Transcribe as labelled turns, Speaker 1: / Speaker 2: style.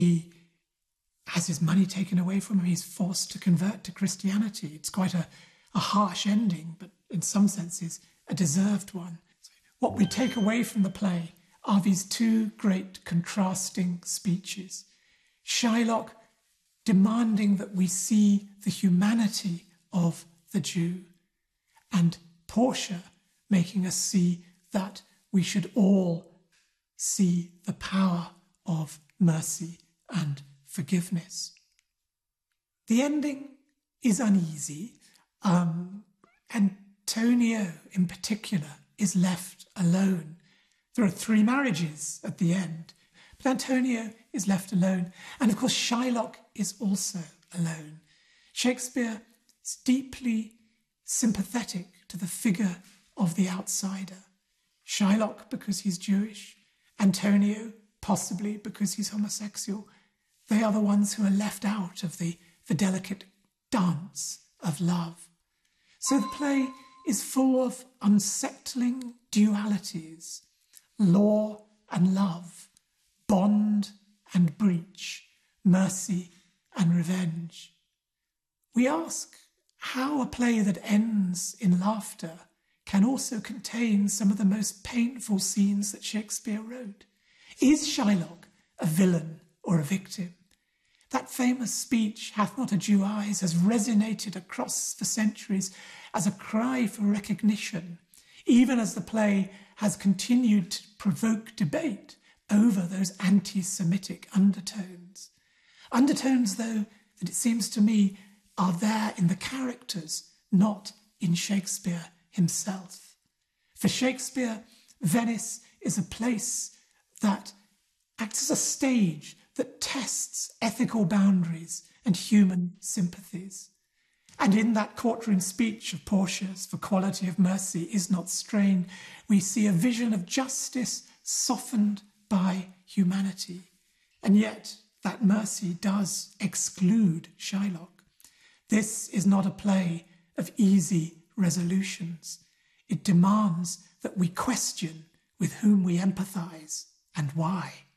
Speaker 1: He has his money taken away from him. He's forced to convert to Christianity. It's quite a harsh ending, but in some senses a deserved one. What we take away from the play are these two great contrasting speeches. Shylock demanding that we see the humanity of the Jew, and Portia making us see that we should all see the power of mercy and forgiveness. The ending is uneasy. Antonio, in particular, is left alone. There are 3 marriages at the end, but Antonio is left alone. And of course, Shylock is also alone. Shakespeare is deeply sympathetic to the figure of the outsider. Shylock because he's Jewish, Antonio possibly because he's homosexual. They are the ones who are left out of the delicate dance of love. So the play is full of unsettling dualities, law and love, bond and breach, mercy and revenge. We ask how a play that ends in laughter can also contain some of the most painful scenes that Shakespeare wrote. Is Shylock a villain or a victim? That famous speech, "Hath not a Jew eyes," has resonated across the centuries as a cry for recognition, even as the play has continued to provoke debate over those anti-Semitic undertones. Undertones, though, that it seems to me are there in the characters, not in Shakespeare himself. For Shakespeare, Venice is a place that acts as a stage that tests ethical boundaries and human sympathies. And in that courtroom speech of Portia's, "For quality of mercy is not strained," we see a vision of justice softened by humanity. And yet that mercy does exclude Shylock. This is not a play of easy resolutions. It demands that we question with whom we empathize and why.